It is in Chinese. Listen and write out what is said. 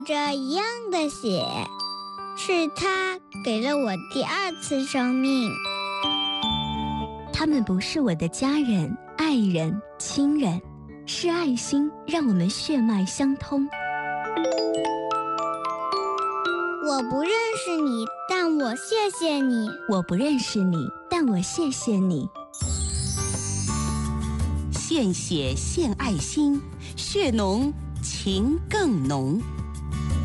着一样的血，是他给了我第二次生命。 他们不是我的家人、爱人、亲人，是爱心让我们血脉相通。 我不认识你，但我谢谢你。 我不认识你，但我谢谢你。 献血献爱心，血浓情更浓。